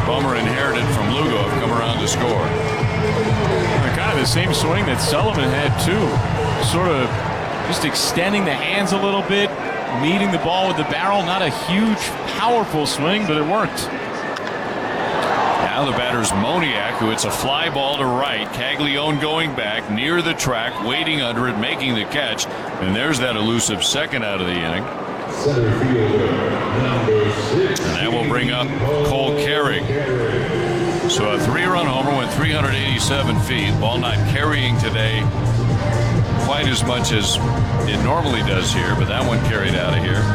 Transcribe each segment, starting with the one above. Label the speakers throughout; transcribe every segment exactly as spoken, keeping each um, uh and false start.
Speaker 1: Bummer inherited from Lugo have come around to score.
Speaker 2: Kind of the same swing that Sullivan had too. Sort of just extending the hands a little bit, meeting the ball with the barrel. Not a huge, powerful swing, but it worked.
Speaker 1: Now the batter's Moniak, who hits a fly ball to right. Caglione going back near the track, waiting under it, making the catch. And there's that elusive second out of the inning.
Speaker 3: Center fielder, number six.
Speaker 1: And that will bring up Cole Carrig. So a three-run homer went three hundred eighty-seven feet. Ball not carrying today quite as much as it normally does here, but that one carried out of here.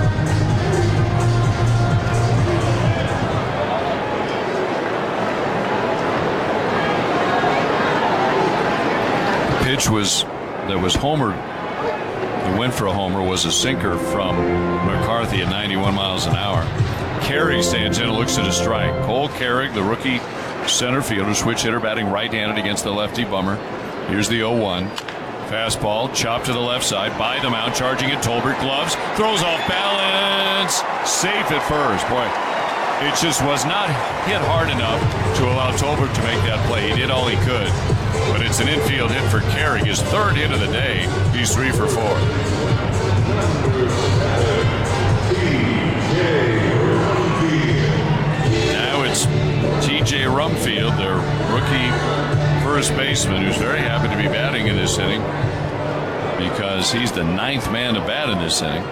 Speaker 1: The pitch was that was homered. He went for a homer was a sinker from McCarthy at ninety-one miles an hour. Carrig stands in and looks at a strike. Cole Carrig, the rookie center fielder, switch hitter, batting right-handed against the lefty Bummer. Here's the oh one. Fastball, chopped to the left side, by the mound, charging at Tolbert, gloves, throws off balance, safe at first. Boy, it just was not hit hard enough to allow Tolbert to make that play. He did all he could, but it's an infield hit for Carrig, his third hit of the day. He's three for four. Now it's T J Rumfield, their rookie first baseman, who's very happy to be batting in this inning because he's the ninth man to bat in this inning.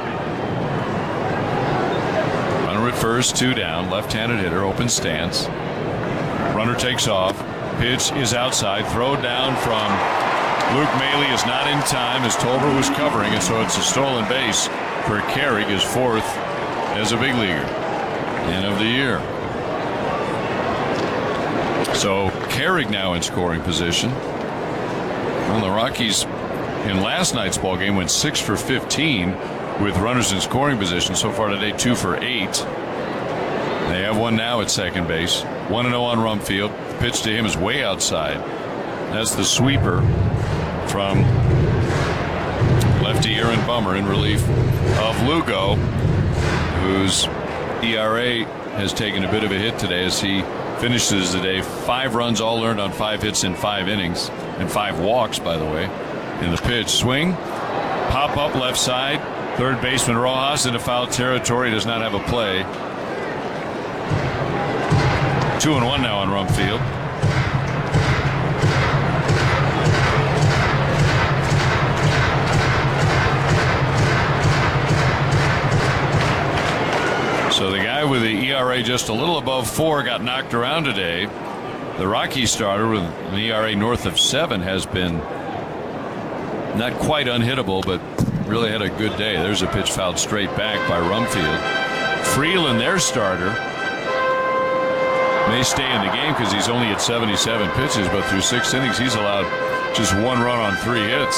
Speaker 1: Runner at first, two down, left-handed hitter, open stance. Runner takes off. Pitch is outside. Throw down from Luke Maile is not in time as Tolbert was covering, and so it's a stolen base for Carrig, his fourth as a big leaguer and of the year. So Carrig now in scoring position. Well, the Rockies in last night's ball game went six for fifteen with runners in scoring position. So far today, two for eight. They have one now at second base. one and oh on Rumfield. The pitch to him is way outside. That's the sweeper from lefty Aaron Bummer in relief of Lugo, whose E R A has taken a bit of a hit today as he finishes the day five runs all earned on five hits in five innings and five walks, by the way. In the pitch, swing, pop up left side, third baseman Rojas into foul territory, does not have a play. Two and one now on Rumfield. So the guy with the E R A just a little above four got knocked around today. The Rockies starter with an E R A north of seven has been not quite unhittable, but really had a good day. There's a pitch fouled straight back by Rumfield. Freeland, their starter, may stay in the game because he's only at seventy-seven pitches, but through six innings he's allowed just one run on three hits.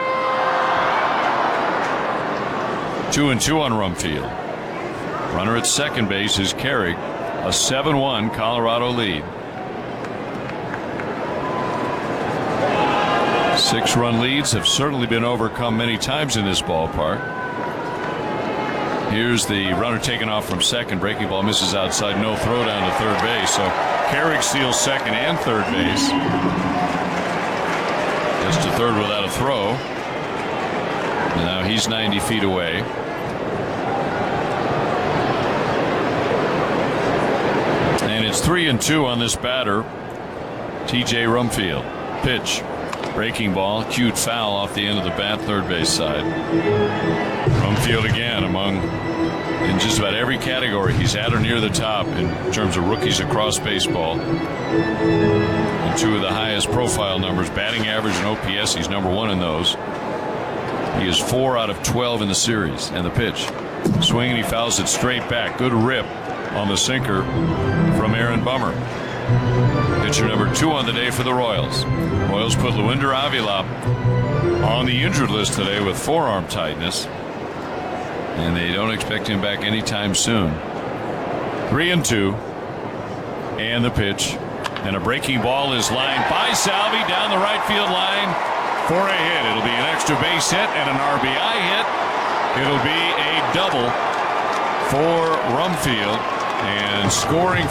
Speaker 1: Two and two on Rumfield. Runner at second base is Carrig. A seven one Colorado lead. Six run leads have certainly been overcome many times in this ballpark. Here's the runner taken off from second. Breaking ball misses outside. No throw down to third base. So Carrig steals second and third base. Just to third without a throw. And now he's ninety feet away. And it's three and two on this batter, T J Rumfield. Pitch. Breaking ball, cute foul off the end of the bat, third base side. Rumfield again among, in just about every category, he's at or near the top in terms of rookies across baseball. And two of the highest profile numbers, batting average and O P S, he's number one in those. He is four out of twelve in the series. And the pitch. Swing and he fouls it straight back. Good rip on the sinker from Aaron Bummer. Pitcher number two on the day for the Royals. Royals put Luinder Avila on the injured list today with forearm tightness, and they don't expect him back anytime soon. Three and two, and the pitch, and a breaking ball is lined by Salvi down the right field line for a hit. It'll be an extra base hit and an R B I hit. It'll be a double for Rumfield, and scoring